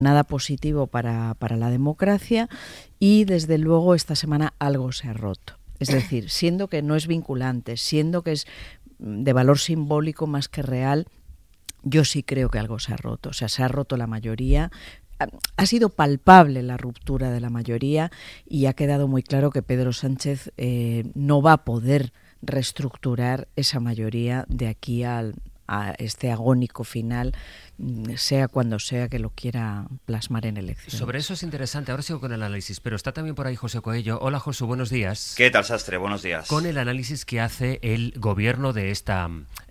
nada positivo para la democracia y desde luego esta semana algo se ha roto. Es decir, siendo que no es vinculante, siendo que es de valor simbólico más que real, yo sí creo que algo se ha roto. O sea, se ha roto la mayoría. Ha sido palpable la ruptura de la mayoría y ha quedado muy claro que Pedro Sánchez no va a poder reestructurar esa mayoría de aquí a este agónico final, sea cuando sea que lo quiera plasmar en elecciones. Sobre eso es interesante, ahora sigo con el análisis, pero está también por ahí José Coello. Hola José, buenos días. ¿Qué tal, Sastre? Buenos días. Con el análisis que hace el gobierno de esta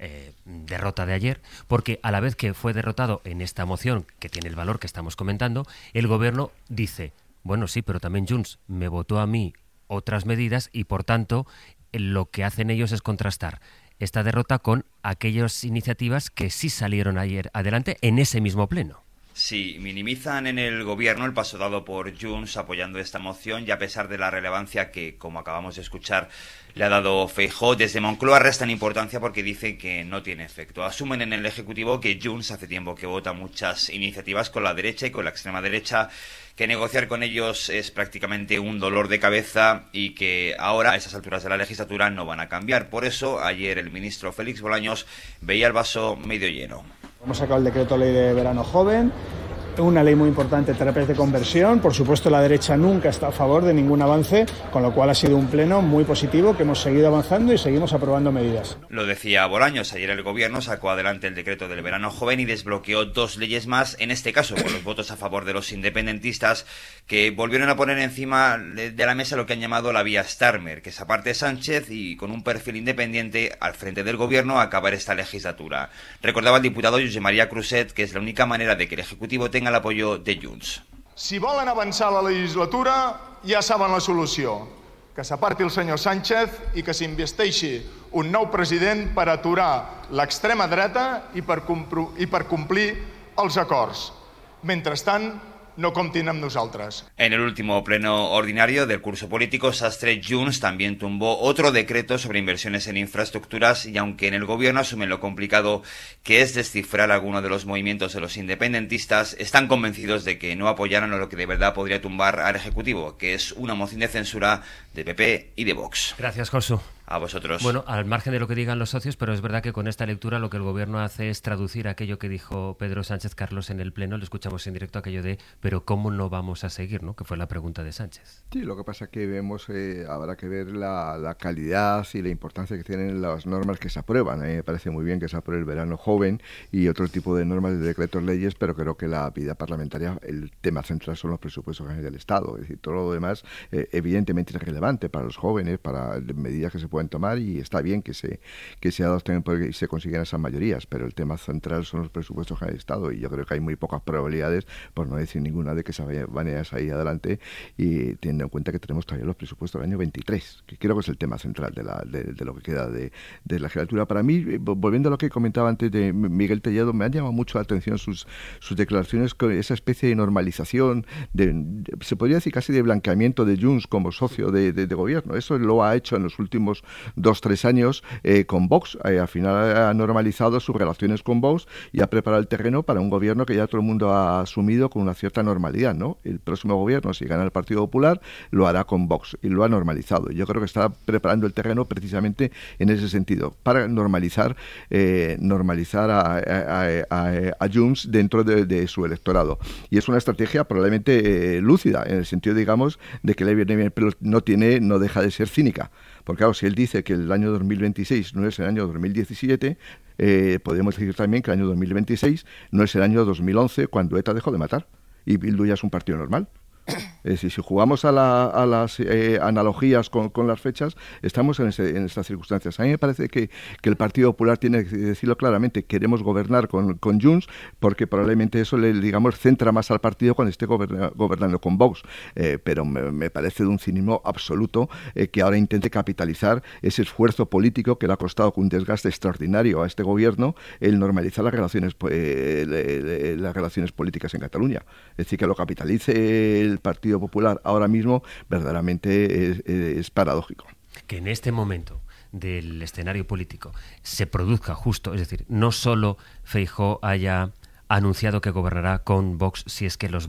derrota de ayer, porque a la vez que fue derrotado en esta moción, que tiene el valor que estamos comentando, el gobierno dice, bueno sí, pero también Junts me votó a mí otras medidas y por tanto lo que hacen ellos es contrastar esta derrota con aquellas iniciativas que sí salieron ayer adelante en ese mismo pleno. Sí, minimizan en el gobierno el paso dado por Junts apoyando esta moción y a pesar de la relevancia que, como acabamos de escuchar, le ha dado Feijóo, desde Moncloa restan importancia porque dicen que no tiene efecto. Asumen en el Ejecutivo que Junts hace tiempo que vota muchas iniciativas con la derecha y con la extrema derecha, que negociar con ellos es prácticamente un dolor de cabeza y que ahora, a esas alturas de la legislatura, no van a cambiar. Por eso, ayer el ministro Félix Bolaños veía el vaso medio lleno. Hemos sacado el decreto ley de verano joven, una ley muy importante, terapias de conversión. Por supuesto, la derecha nunca está a favor de ningún avance, con lo cual ha sido un pleno muy positivo, que hemos seguido avanzando y seguimos aprobando medidas. Lo decía Bolaños, ayer el gobierno sacó adelante el decreto del verano joven y desbloqueó 2 leyes más, en este caso con los votos a favor de los independentistas, que volvieron a poner encima de la mesa lo que han llamado la vía Starmer, que es aparte de Sánchez y con un perfil independiente al frente del gobierno a acabar esta legislatura. Recordaba el diputado Josep María Cruzet que es la única manera de que el Ejecutivo tenga el apoyo de Junts. Si volen avançar la legislatura, ja saben la solució. Que s'aparti el senyor Sánchez i que s'investeixi un nou president per aturar l'extrema dreta i per complir els acords. Mentrestant, no comptin amb nosaltres. En el último pleno ordinario del curso político, Sastre, Junts también tumbó otro decreto sobre inversiones en infraestructuras y aunque en el gobierno asumen lo complicado que es descifrar alguno de los movimientos de los independentistas, están convencidos de que no apoyaron lo que de verdad podría tumbar al Ejecutivo, que es una moción de censura de PP y de Vox. Gracias, Josu. A vosotros. Bueno, al margen de lo que digan los socios, pero es verdad que con esta lectura lo que el gobierno hace es traducir aquello que dijo Pedro Sánchez Carlos en el pleno. Le escuchamos en directo aquello de pero ¿cómo no vamos a seguir? ¿No? Que fue la pregunta de Sánchez. Sí, lo que pasa es que vemos, habrá que ver la calidad y la importancia que tienen las normas que se aprueban. Me parece muy bien que se apruebe el verano joven y otro tipo de normas de decretos leyes, pero creo que la vida parlamentaria, el tema central son los presupuestos generales del Estado. Es decir, todo lo demás evidentemente es relevante para los jóvenes, para medidas que se pueden tomar y está bien que se adopten y se consigan esas mayorías, pero el tema central son los presupuestos generales del Estado y yo creo que hay muy pocas probabilidades, por no decir ninguna, de que se van a salir adelante y teniendo en cuenta que tenemos todavía los presupuestos del año 23, que creo que es el tema central de lo que queda de la legislatura. Para mí, volviendo a lo que comentaba antes de Miguel Tellado, me han llamado mucho la atención sus declaraciones con esa especie de normalización, se podría decir casi de blanqueamiento de Junts como socio de gobierno. Eso lo ha hecho en los últimos 2-3 años con Vox. Al final ha normalizado sus relaciones con Vox y ha preparado el terreno para un gobierno que ya todo el mundo ha asumido con una cierta normalidad, ¿no? El próximo gobierno, si gana el Partido Popular, lo hará con Vox y lo ha normalizado. Yo creo que está preparando el terreno precisamente en ese sentido, para normalizar a Junts dentro de su electorado. Y es una estrategia probablemente lúcida, en el sentido, digamos, de que le viene bien, pero no deja de ser cínica. Porque claro, si él dice que el año 2026 no es el año 2017, podemos decir también que el año 2026 no es el año 2011 cuando ETA dejó de matar y Bildu ya es un partido normal. Es decir, si jugamos a las analogías con las fechas, estamos en estas circunstancias. A mí me parece que el Partido Popular tiene que decirlo claramente, queremos gobernar con Junts, porque probablemente eso le, digamos, centra más al partido cuando esté gobernando con Vox. Pero me parece de un cinismo absoluto que ahora intente capitalizar ese esfuerzo político que le ha costado con un desgaste extraordinario a este gobierno el normalizar las relaciones políticas en Cataluña. Es decir, que lo capitalice el Partido Popular ahora mismo verdaderamente es paradójico. Que en este momento del escenario político se produzca justo, es decir, no solo Feijóo haya ha anunciado que gobernará con Vox si es que los